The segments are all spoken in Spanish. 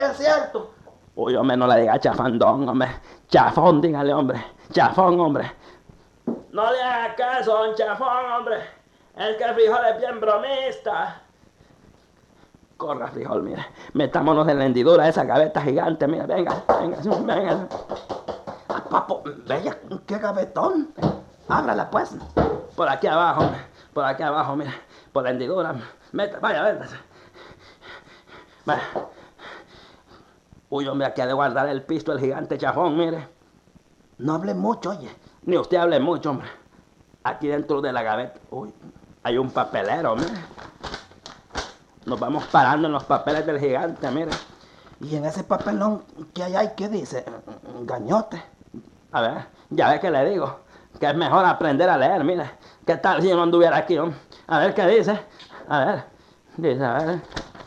Es cierto. Uy, hombre, no le diga chafandón, hombre. Chafón, dígale, hombre. Chafón, hombre. No le haga caso, don Chafón, hombre. Es que el frijol es bien bromista. Corra, frijol, mire. Metámonos en la hendidura de esa gaveta gigante, mire. Venga, venga, venga. Ah, papo, vaya, qué gavetón. Ábrala, pues. Por aquí abajo, hombre. Por aquí abajo, mire. Por la hendidura. Vaya, véndase. Vaya. Uy, hombre, aquí ha de guardar el pisto el gigante Chafón, mire. No hable mucho, oye. Ni usted hable mucho, hombre. Aquí dentro de la gaveta, uy, hay un papelero, mire. Nos vamos parando en los papeles del gigante, mire. Y en ese papelón que hay, ¿qué dice? Gañote. A ver, ya ve que le digo, que es mejor aprender a leer, mire. ¿Qué tal si yo no anduviera aquí, hombre? A ver qué dice. A ver, dice, a ver.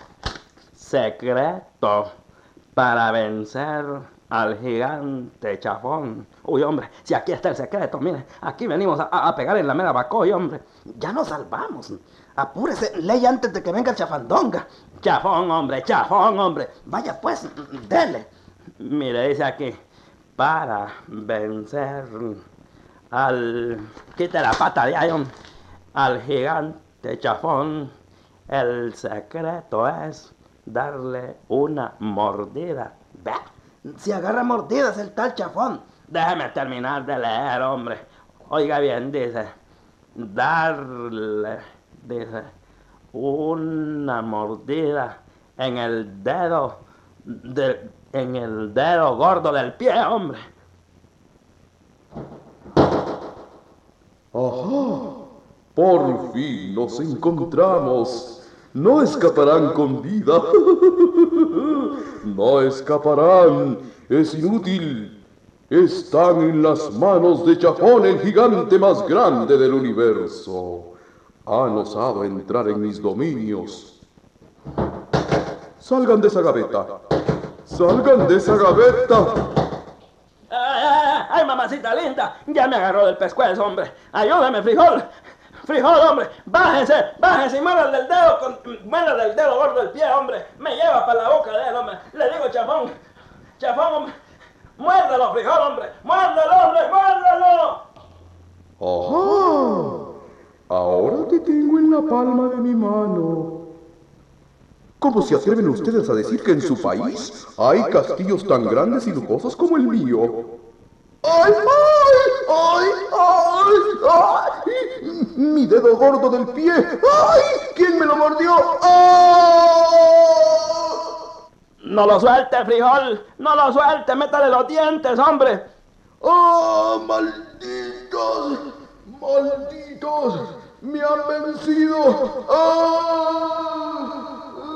Secreto para vencer al gigante Chafón. Uy, hombre, si aquí está el secreto, mire. Aquí venimos a pegar en la mera bacoy, hombre. Ya nos salvamos. Apúrese, ley antes de que venga el chafandonga. Chafón, hombre, Chafón, hombre. Vaya pues, dele. Mire, dice aquí, para vencer al... Quite la pata de ahí, hombre. Al gigante Chafón, el secreto es darle una mordida. Ve, si agarra mordidas el tal Chafón. Déjeme terminar de leer, hombre. Oiga bien, dice, darle, dice, una mordida en el dedo, en el dedo gordo del pie, hombre. ¡Ajá! Por fin nos encontramos. No escaparán con vida. No escaparán. Es inútil. Están en las manos de Chafón, el gigante más grande del universo. Han osado entrar en mis dominios. Salgan de esa gaveta. Salgan de esa gaveta. ¡Ay, mamacita linda! Ya me agarró del pescuezo, hombre. Ayúdame, frijol. Frijol, hombre. Bájese y muérdale el dedo, muérdale el dedo gordo del pie, hombre. Me lleva para la boca de él, hombre. Le digo, Chafón. Chafón, hombre. Muérdalo, frijol, hombre. Muérdalo, hombre, muérdalo. ¡Ajá! Ahora te tengo en la palma de mi mano. ¿Cómo se atreven ustedes a decir que en su país hay castillos tan grandes y lujosos como el mío? ¡Ay, ay, ay, ay, ay! ¡Mi dedo gordo del pie! ¡Ay! ¿Quién me lo mordió? ¡Ah! No lo suelte, frijol. No lo suelte. Métale los dientes, hombre. ¡Ah! ¡Malditos! ¡Malditos! ¡Me han vencido! ¡Ah!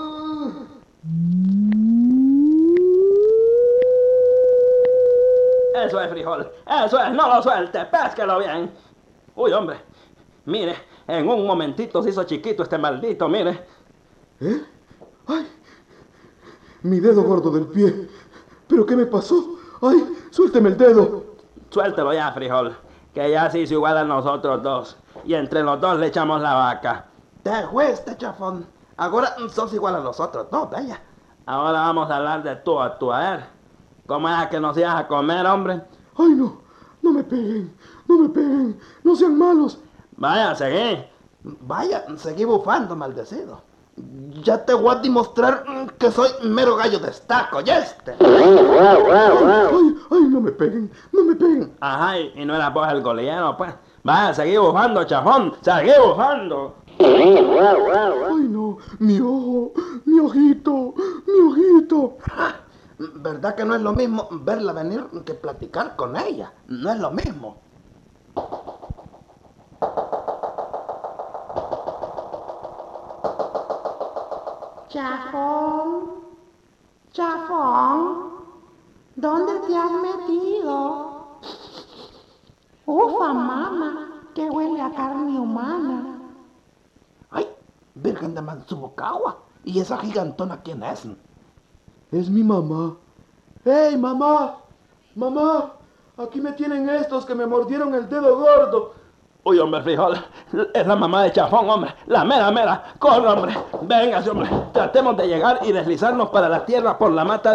Eso es, frijol. Eso es. No lo suelte. Pésquelo bien. Uy, hombre. Mire, en un momentito se hizo chiquito este maldito, mire. ¿Eh? ¡Ay! Mi dedo gordo del pie. ¿Pero qué me pasó? ¡Ay! ¡Suélteme el dedo! Suéltelo ya, frijol. Que ya se hizo igual a nosotros dos. Y entre los dos le echamos la vaca. Te fuiste, Chafón. Ahora sos igual a los otros, no, vaya. Ahora vamos a hablar de tú a tú. A ver, ¿cómo es que nos ibas a comer, hombre? ¡Ay, no! ¡No me peguen! ¡No me peguen! ¡No sean malos! Vaya, seguí. Vaya, seguí bufando, maldecido. Ya te voy a demostrar que soy mero gallo de estaco, ¿y este? ¡Ay, ay! ¡No me peguen! ¡No me peguen! Ajá, y no era pues el golillero, pues. Vaya, seguí bufando, Chafón. Seguí bufando. ¡Ay, no! ¡Mi ojo! ¡Mi ojito! ¡Mi ojito! ¿Verdad que no es lo mismo verla venir que platicar con ella? No es lo mismo. Chafón, Chafón, ¿dónde te has metido? Ufa, mamá, que huele a carne humana. ¡Ay! Virgen de Mansubucagua. ¿Y esa gigantona quién es? Es mi mamá. ¡Hey, mamá! ¡Mamá! Aquí me tienen estos que me mordieron el dedo gordo. Uy, hombre, frijol. Es la mamá de Chafón, hombre. La mera, mera. Corre, hombre. Venga, hombre. Tratemos de llegar y deslizarnos para la tierra por la mata